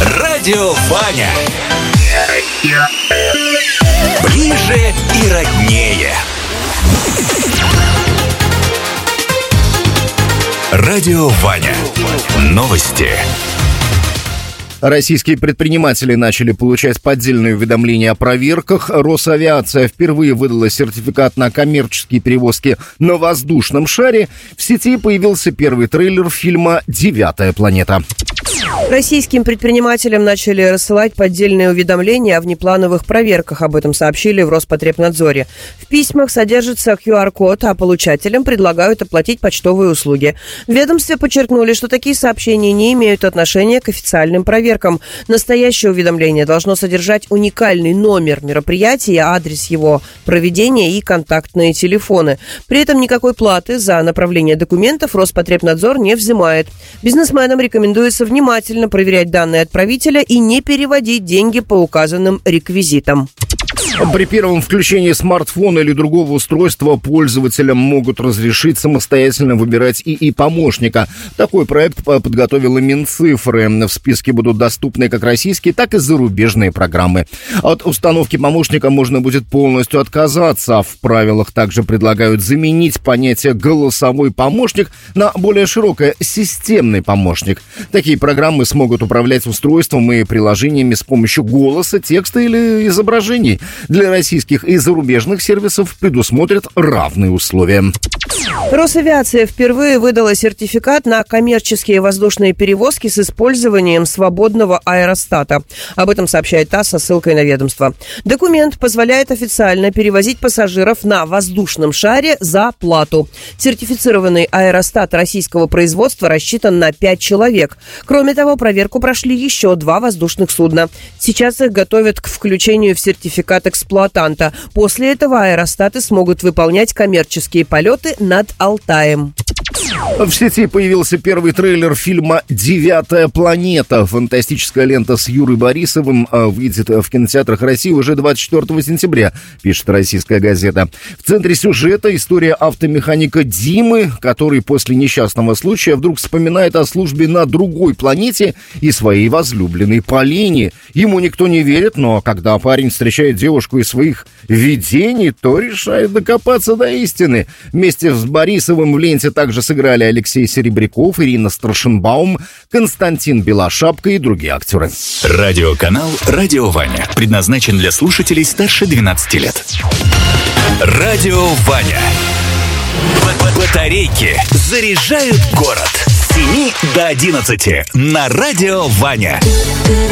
Радио Ваня. Ближе и роднее. Радио Ваня. Новости. Российские предприниматели начали получать поддельные уведомления о проверках. Росавиация впервые выдала сертификат на коммерческие перевозки на воздушном шаре. В сети появился первый трейлер фильма «Девятая планета». Российским предпринимателям начали рассылать поддельные уведомления о внеплановых проверках. Об этом сообщили в Роспотребнадзоре. В письмах содержится QR-код, а получателям предлагают оплатить почтовые услуги. В ведомстве подчеркнули, что такие сообщения не имеют отношения к официальным проверкам. Настоящее уведомление должно содержать уникальный номер мероприятия, адрес его проведения и контактные телефоны. При этом никакой платы за направление документов Роспотребнадзор не взимает. Бизнесменам рекомендуется внимательно проверять данные отправителя и не переводить деньги по указанным реквизитам. При первом включении смартфона или другого устройства пользователям могут разрешить самостоятельно выбирать ИИ-помощника. Такой проект подготовила Минцифры. В списке будут доступны как российские, так и зарубежные программы. От установки помощника можно будет полностью отказаться. В правилах также предлагают заменить понятие «голосовой помощник» на более широкое «системный помощник». Такие программы смогут управлять устройством и приложениями с помощью голоса, текста или изображений. Для российских и зарубежных сервисов предусмотрят равные условия. Росавиация впервые выдала сертификат на коммерческие воздушные перевозки с использованием свободного аэростата. Об этом сообщает ТАСС со ссылкой на ведомство. Документ позволяет официально перевозить пассажиров на воздушном шаре за плату. Сертифицированный аэростат российского производства рассчитан на 5 человек. Кроме того, проверку прошли еще 2 воздушных судна. Сейчас их готовят к включению в сертификат эксплуатанта. После этого аэростаты смогут выполнять коммерческие полеты над Алтаем. В сети появился первый трейлер фильма «Девятая планета». Фантастическая лента с Юрой Борисовым выйдет в кинотеатрах России уже 24 сентября, пишет «Российская газета». В центре сюжета история автомеханика Димы, который после несчастного случая вдруг вспоминает о службе на другой планете и своей возлюбленной Полине. Ему никто не верит, но когда парень встречает девушку из своих видений, то решает докопаться до истины. Вместе с Борисовым в ленте также сыграли Алексей Серебряков, Ирина Страшенбаум, Константин Белошапка и другие актеры. Радиоканал «Радио Ваня» предназначен для слушателей старше 12 лет. Радио Ваня. Батарейки заряжают город. С 7 до 11 на Радио Ваня.